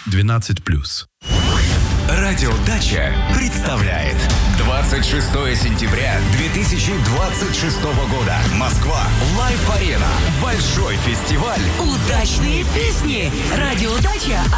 12+. Радио Дача представляет 26 сентября 2026 года. Москва. Лайв-арена. Большой фестиваль. Удачные песни. Радио Дача.